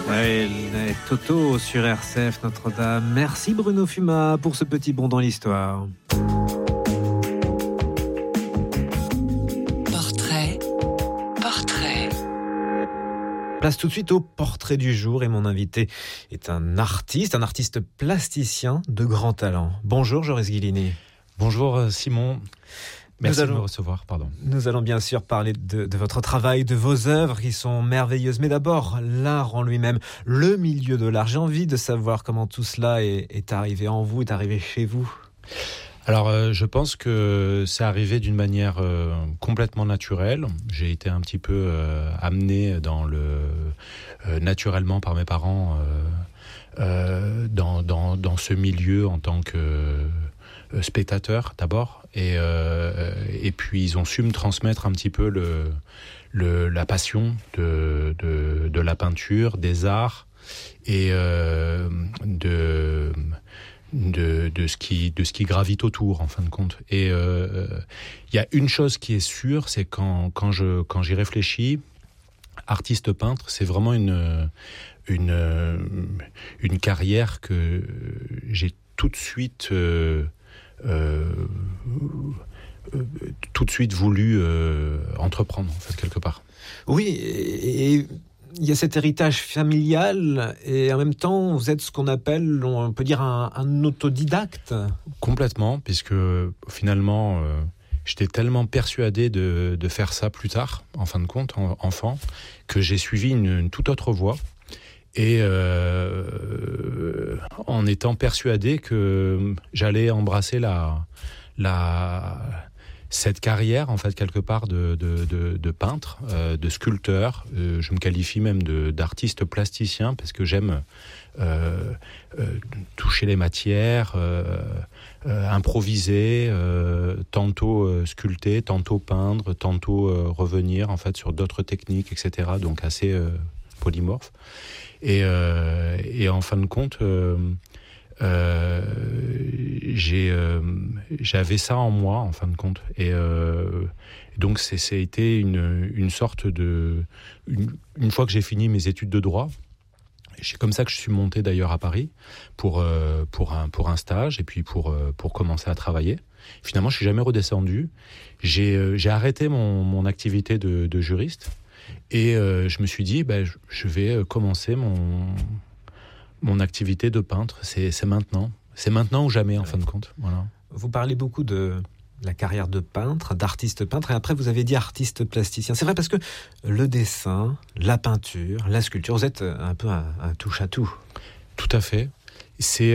Ouais, Toto sur RCF Notre-Dame. Merci Bruno Fumat pour ce petit bond dans l'histoire. Portrait. Place tout de suite au portrait du jour et mon invité est un artiste plasticien de grand talent. Bonjour Joris Guilini. Bonjour Simon. Merci de me recevoir, Nous allons bien sûr parler de votre travail, de vos œuvres qui sont merveilleuses. Mais d'abord, l'art en lui-même, le milieu de l'art. J'ai envie de savoir comment tout cela est arrivé en vous, est arrivé chez vous. Alors, je pense que c'est arrivé d'une manière complètement naturelle. J'ai été un petit peu amené naturellement par mes parents dans ce milieu en tant que spectateur d'abord. Et puis ils ont su me transmettre un petit peu la passion de la peinture, des arts et de ce qui gravite autour en fin de compte. Et il y a une chose qui est sûre, c'est quand j'y réfléchis, artiste peintre, c'est vraiment une carrière que j'ai tout de suite voulu entreprendre en fait quelque part. Oui, et il y a cet héritage familial et en même temps vous êtes ce qu'on appelle, on peut dire un autodidacte. Complètement, puisque finalement j'étais tellement persuadé de faire ça plus tard, en fin de compte, enfant, que j'ai suivi une toute autre voie. Et en étant persuadé que j'allais embrasser cette carrière, en fait, quelque part, de peintre, de sculpteur. Je me qualifie même d'artiste plasticien parce que j'aime toucher les matières, improviser, tantôt sculpter, tantôt peindre, tantôt revenir, en fait, sur d'autres techniques, etc. Donc assez polymorphe. Et en fin de compte, j'avais ça en moi, en fin de compte. Et donc, ça a été une sorte de... Une fois que j'ai fini mes études de droit, c'est comme ça que je suis monté d'ailleurs à Paris pour un stage et puis pour commencer à travailler. Finalement, je suis jamais redescendu. J'ai arrêté mon activité de juriste. Et je me suis dit, je vais commencer mon activité de peintre. C'est maintenant. C'est maintenant ou jamais, en fin de compte. Voilà. Vous parlez beaucoup de la carrière de peintre, d'artiste peintre, et après vous avez dit artiste plasticien. C'est vrai parce que le dessin, la peinture, la sculpture, vous êtes un peu un touche-à-tout. Tout à fait. C'est,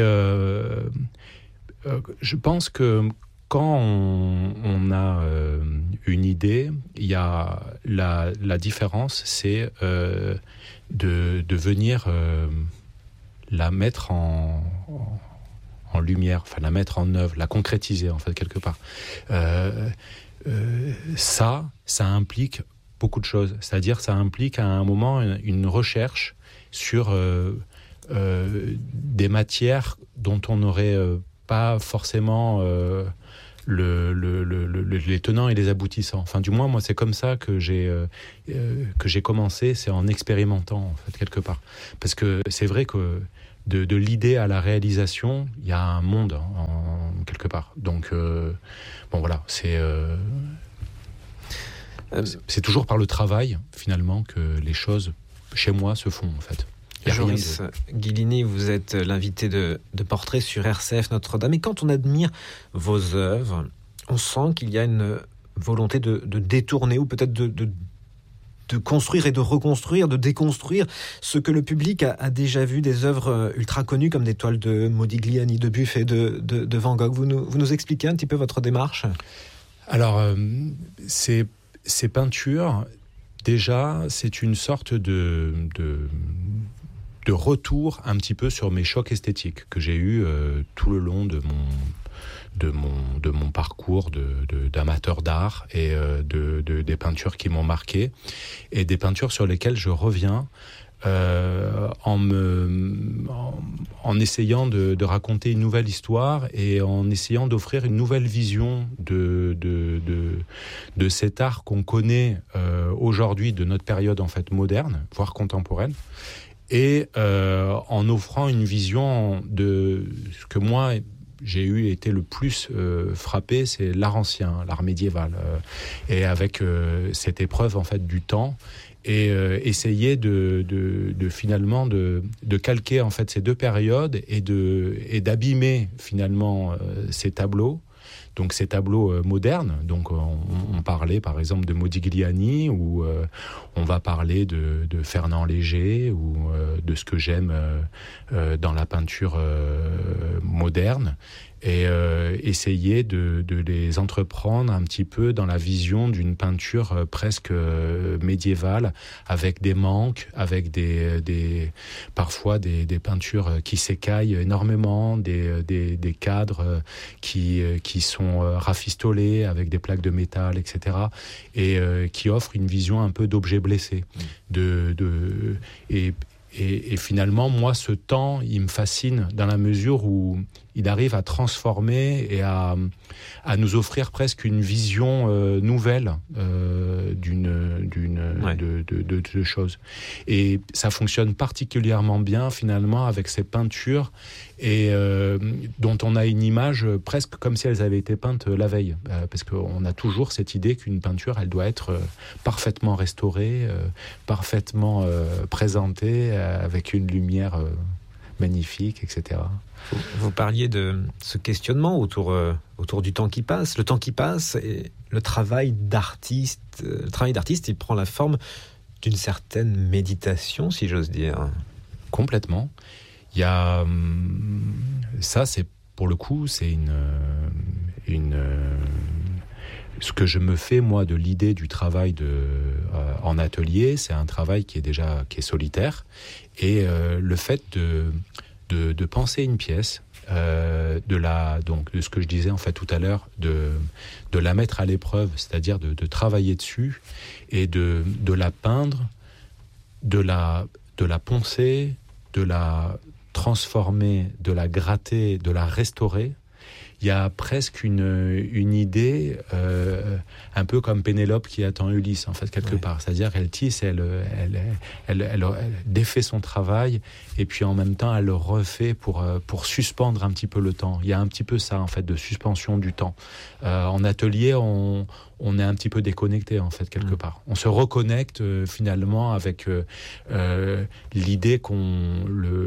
je pense que quand on a une idée, il y a la différence, c'est de venir la mettre en lumière, enfin la mettre en œuvre, la concrétiser en fait quelque part. Ça implique beaucoup de choses. C'est-à-dire, ça implique à un moment une recherche sur des matières dont on n'aurait pas forcément les tenants et les aboutissants. Enfin, du moins, moi, c'est comme ça que j'ai commencé, c'est en expérimentant, en fait, quelque part. Parce que c'est vrai que de l'idée à la réalisation, il y a un monde, quelque part. Donc, bon, voilà, c'est toujours par le travail, finalement, que les choses, chez moi, se font, en fait. Joris Guilini, vous êtes l'invité de Portrait sur RCF Notre-Dame. Et quand on admire vos œuvres, on sent qu'il y a une volonté de détourner ou peut-être de construire et de reconstruire, de déconstruire ce que le public a déjà vu, des œuvres ultra connues comme des toiles de Modigliani, de Buffet, de Van Gogh. Vous nous expliquez un petit peu votre démarche ? Alors, ces peintures, déjà, c'est une sorte de retour un petit peu sur mes chocs esthétiques que j'ai eus tout le long de mon parcours d'amateur d'art et des peintures qui m'ont marqué et des peintures sur lesquelles je reviens en essayant de raconter une nouvelle histoire et en essayant d'offrir une nouvelle vision de cet art qu'on connaît aujourd'hui, de notre période en fait moderne, voire contemporaine. et en offrant une vision de ce que moi j'ai été le plus frappé, c'est l'art ancien, l'art médiéval, et avec cette épreuve en fait du temps, et essayer de finalement de calquer en fait ces deux périodes et d'abîmer finalement ces tableaux. Donc ces tableaux modernes, donc on parlait par exemple de Modigliani, ou on va parler de Fernand Léger, ou de ce que j'aime dans la peinture moderne, et essayer de les entreprendre un petit peu dans la vision d'une peinture presque médiévale, avec des manques, avec parfois des peintures qui s'écaillent énormément, des cadres qui sont rafistolés avec des plaques de métal, etc., et qui offrent une vision un peu d'objet blessé. Et finalement, moi, ce temps, il me fascine dans la mesure où il arrive à transformer et à nous offrir presque une vision nouvelle de choses. Et ça fonctionne particulièrement bien, finalement, avec ces peintures et dont on a une image presque comme si elles avaient été peintes la veille. Parce qu'on a toujours cette idée qu'une peinture, elle doit être parfaitement restaurée, parfaitement présentée, avec une lumière magnifique, etc. Vous parliez de ce questionnement autour du temps qui passe. Le temps qui passe et le travail d'artiste. Le travail d'artiste, il prend la forme d'une certaine méditation, si j'ose dire. Complètement. Il y a ça, c'est pour le coup, c'est ce que je me fais moi de l'idée du travail en atelier. C'est un travail qui est solitaire, et le fait de penser une pièce, donc de ce que je disais en fait tout à l'heure, de la mettre à l'épreuve, c'est-à-dire de travailler dessus et de la peindre, de la poncer, de la transformer, de la gratter, de la restaurer. Il y a presque une idée, un peu comme Pénélope qui attend Ulysse, en fait, quelque part. C'est-à-dire qu'elle tisse, elle défait son travail, et puis en même temps, elle le refait pour suspendre un petit peu le temps. Il y a un petit peu ça, en fait, de suspension du temps. En atelier, on est un petit peu déconnecté, en fait, quelque part. On se reconnecte finalement avec l'idée qu'on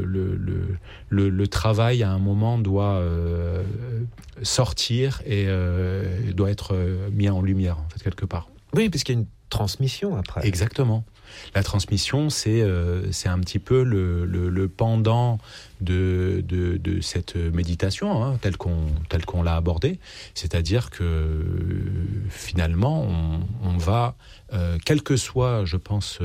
le travail à un moment doit sortir et doit être mis en lumière, en fait, quelque part. Oui, parce qu'il y a une transmission après. Exactement. La transmission, c'est un petit peu le pendant de cette méditation, hein, telle qu'on l'a abordée. C'est-à-dire que finalement, on va, quelle que soit, je pense,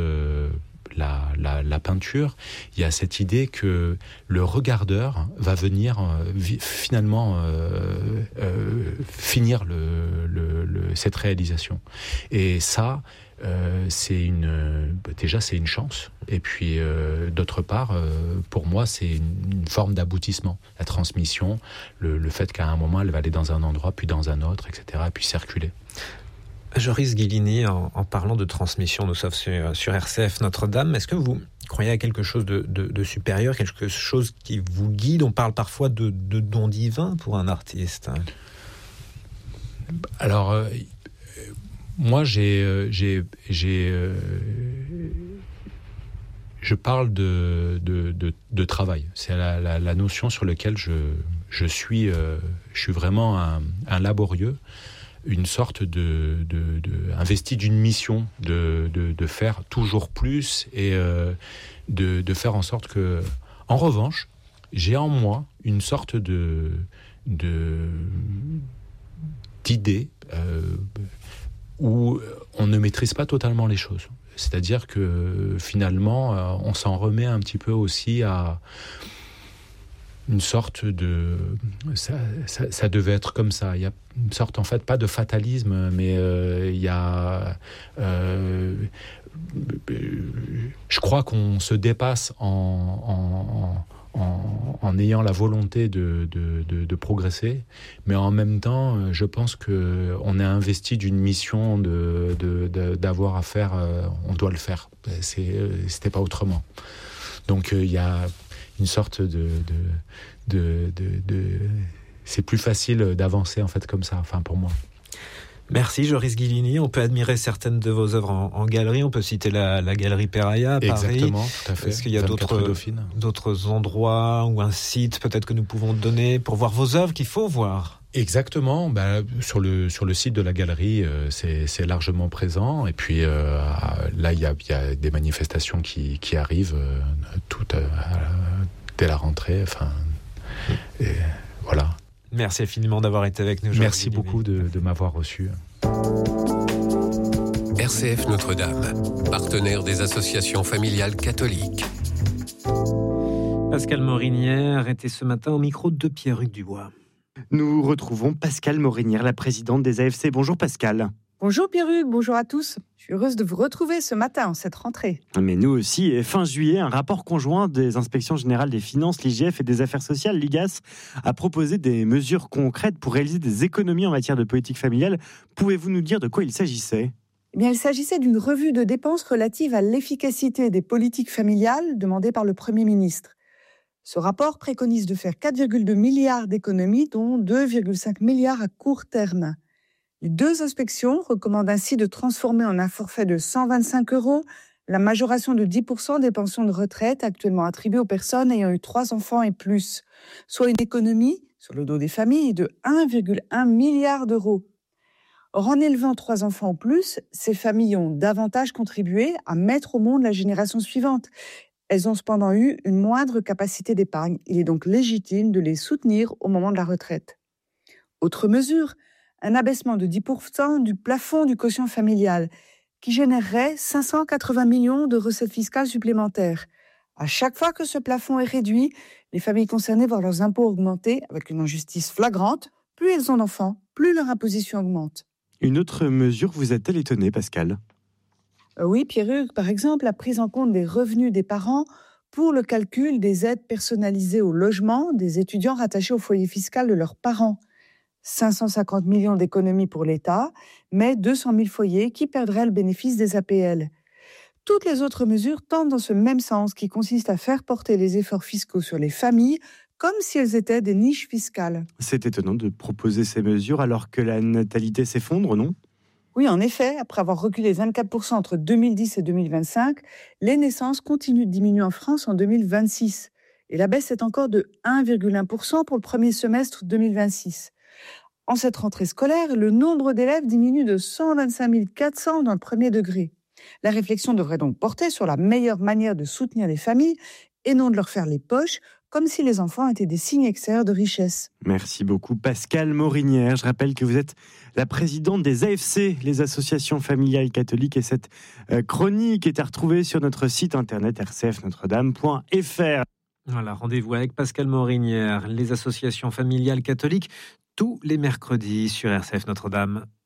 la peinture, il y a cette idée que le regardeur va venir finalement finir cette réalisation. Et ça, c'est une chance. Et puis, d'autre part, pour moi, c'est une forme d'aboutissement. La transmission, le fait qu'à un moment, elle va aller dans un endroit, puis dans un autre, etc., puis circuler. Joris Guilini, en parlant de transmission, nous sommes sur RCF Notre-Dame. Est-ce que vous croyez à quelque chose de supérieur, quelque chose qui vous guide? On parle parfois de don divin pour un artiste. Alors, moi, je parle de travail. C'est la notion sur laquelle je suis vraiment un laborieux, une sorte investi d'une mission de faire toujours plus et de faire en sorte que, en revanche, j'ai en moi une sorte d'idée où on ne maîtrise pas totalement les choses. C'est-à-dire que finalement, on s'en remet un petit peu aussi à une sorte de... Ça devait être comme ça. Il y a une sorte, en fait, pas de fatalisme, mais il y a... je crois qu'on se dépasse en ayant la volonté de progresser, mais en même temps, je pense qu'on est investi d'une mission d'avoir à faire, on doit le faire. C'était pas autrement. Donc il y a une sorte c'est plus facile d'avancer en fait comme ça, enfin pour moi. Merci Joris Guilini. On peut admirer certaines de vos œuvres en galerie. On peut citer la galerie Peraya à Paris. Exactement, tout à fait. Est-ce qu'il y a d'autres endroits ou un site peut-être que nous pouvons donner pour voir vos œuvres qu'il faut voir? Exactement. Sur le site de la galerie, c'est largement présent. Et puis là, il y a des manifestations qui arrivent dès la rentrée. Enfin, et voilà. Merci infiniment d'avoir été avec nous. Merci beaucoup de m'avoir reçu. RCF Notre-Dame, partenaire des associations familiales catholiques. Pascale Morinière était ce matin au micro de Pierre-Hugues Dubois. Nous retrouvons Pascale Morinière, la présidente des AFC. Bonjour Pascale. Bonjour Pierre-Hugues, bonjour à tous. Je suis heureuse de vous retrouver ce matin en cette rentrée. Mais nous aussi, et fin juillet, un rapport conjoint des inspections générales des finances, l'IGF et des affaires sociales, l'IGAS, a proposé des mesures concrètes pour réaliser des économies en matière de politique familiale. Pouvez-vous nous dire de quoi il s'agissait ? Eh bien, il s'agissait d'une revue de dépenses relative à l'efficacité des politiques familiales demandée par le Premier ministre. Ce rapport préconise de faire 4,2 milliards d'économies, dont 2,5 milliards à court terme. Les deux inspections recommandent ainsi de transformer en un forfait de 125 € la majoration de 10% des pensions de retraite actuellement attribuées aux personnes ayant eu 3 enfants et plus, soit une économie sur le dos des familles de 1,1 milliard d'euros. Or, en élevant 3 enfants ou plus, ces familles ont davantage contribué à mettre au monde la génération suivante. Elles ont cependant eu une moindre capacité d'épargne. Il est donc légitime de les soutenir au moment de la retraite. Autre mesure, un abaissement de 10% du plafond du quotient familial, qui générerait 580 millions de recettes fiscales supplémentaires. À chaque fois que ce plafond est réduit, les familles concernées voient leurs impôts augmenter avec une injustice flagrante. Plus elles ont d'enfants, plus leur imposition augmente. Une autre mesure vous a-t-elle étonné, Pascal ? Oui, Pierre-Hugues, par exemple, la prise en compte des revenus des parents pour le calcul des aides personnalisées au logement des étudiants rattachés au foyer fiscal de leurs parents. 550 millions d'économies pour l'État, mais 200 000 foyers qui perdraient le bénéfice des APL. Toutes les autres mesures tendent dans ce même sens, qui consiste à faire porter les efforts fiscaux sur les familles, comme si elles étaient des niches fiscales. C'est étonnant de proposer ces mesures alors que la natalité s'effondre, non ? Oui, en effet, après avoir reculé 24% entre 2010 et 2025, les naissances continuent de diminuer en France en 2026. Et la baisse est encore de 1,1% pour le premier semestre 2026. En cette rentrée scolaire, le nombre d'élèves diminue de 125 400 dans le premier degré. La réflexion devrait donc porter sur la meilleure manière de soutenir les familles et non de leur faire les poches, comme si les enfants étaient des signes extérieurs de richesse. Merci beaucoup Pascale Morinière. Je rappelle que vous êtes la présidente des AFC, les associations familiales catholiques, et cette chronique est à retrouver sur notre site internet rcfnotredame.fr. Voilà, rendez-vous avec Pascale Morinière, les associations familiales catholiques, tous les mercredis sur RCF Notre-Dame.